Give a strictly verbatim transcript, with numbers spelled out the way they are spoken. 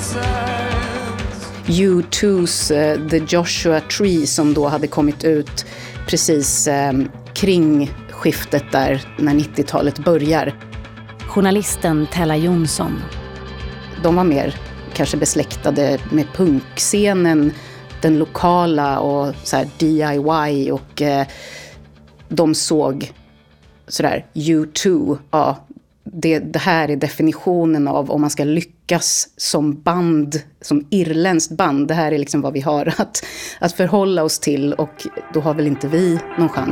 U two's uh, The Joshua Tree som då hade kommit ut precis uh, kring skiftet där när nittiotalet börjar. Journalisten Tella Jonsson. De var mer kanske besläktade med punkscenen, den lokala och så här D I Y och uh, de såg sådär U two, ja, det, det här är definitionen av om man ska lyckas som band, som irländskt band. Det här är liksom vad vi har att, att förhålla oss till och då har väl inte vi någon chans.